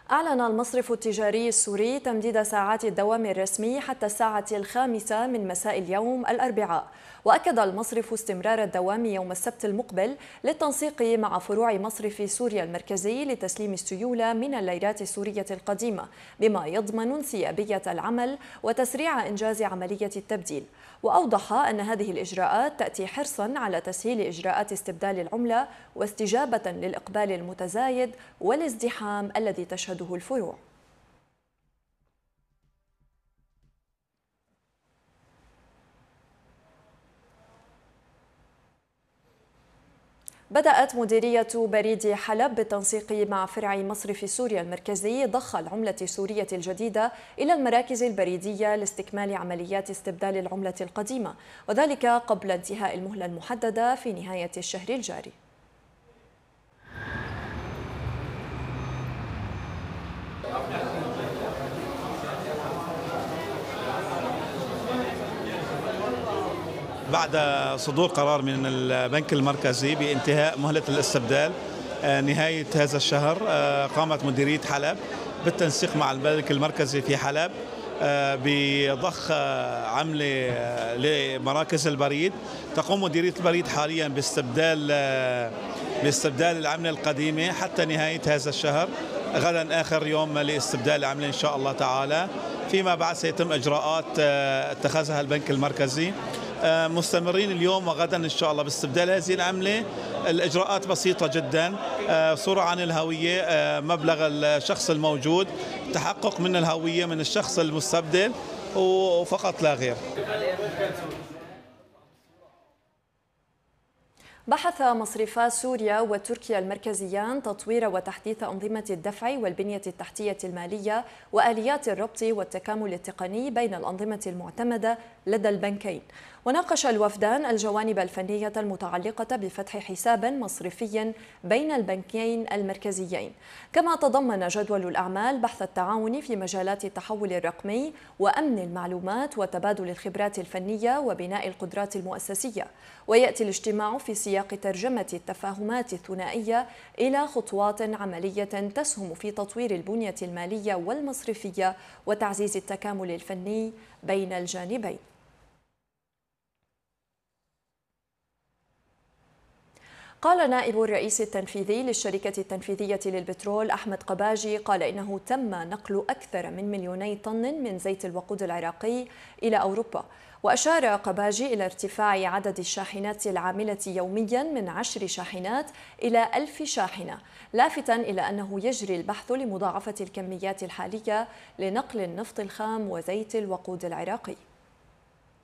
أعلن المصرف التجاري السوري تمديد ساعات الدوام الرسمي حتى الساعة 5 من مساء اليوم الأربعاء، وأكد المصرف استمرار الدوام يوم السبت المقبل للتنسيق مع فروع مصرف سوريا المركزي لتسليم السيولة من الليرات السورية القديمة، بما يضمن انسيابية العمل وتسريع إنجاز عملية التبديل. وأوضح أن هذه الإجراءات تأتي حرصاً على تسهيل إجراءات استبدال العملة واستجابة للإقبال المتزايد والازدحام الذي تشهده الفروع. بدأت مديرية بريد حلب بالتنسيق مع فرع مصرف سوريا المركزي ضخ العملة السورية الجديدة إلى المراكز البريدية لاستكمال عمليات استبدال العملة القديمة، وذلك قبل انتهاء المهلة المحددة في نهاية الشهر الجاري. بعد صدور قرار من البنك المركزي بانتهاء مهلة الاستبدال نهاية هذا الشهر، قامت مديرية حلب بالتنسيق مع البنك المركزي في حلب بضخ عملة لمراكز البريد. تقوم مديرية البريد حاليا باستبدال العملة القديمة حتى نهاية هذا الشهر. غدا آخر يوم لاستبدال العملة إن شاء الله تعالى، فيما بعد سيتم إجراءات اتخذها البنك المركزي. مستمرين اليوم وغدا إن شاء الله باستبدال هذه العملة. الإجراءات بسيطة جدا، صورة عن الهوية، مبلغ الشخص الموجود، تحقق من الهوية من الشخص المستبدل وفقط لا غير. بحث مصرفا سوريا وتركيا المركزيان تطوير وتحديث أنظمة الدفع والبنية التحتية المالية وآليات الربط والتكامل التقني بين الأنظمة المعتمدة لدى البنكين. وناقش الوفدان الجوانب الفنية المتعلقة بفتح حساب مصرفي بين البنكين المركزيين، كما تضمن جدول الأعمال بحث التعاون في مجالات التحول الرقمي وأمن المعلومات وتبادل الخبرات الفنية وبناء القدرات المؤسسية. ويأتي الاجتماع في سياق ترجمة التفاهمات الثنائية إلى خطوات عملية تسهم في تطوير البنية المالية والمصرفية وتعزيز التكامل الفني بين الجانبين. قال نائب الرئيس التنفيذي للشركة التنفيذية للبترول أحمد قباجي إنه تم نقل أكثر من 2,000,000 طن من زيت الوقود العراقي إلى أوروبا. وأشار قباجي إلى ارتفاع عدد الشاحنات العاملة يوميا من 10 شاحنات إلى 1000 شاحنة، لافتا إلى أنه يجري البحث لمضاعفة الكميات الحالية لنقل النفط الخام وزيت الوقود العراقي.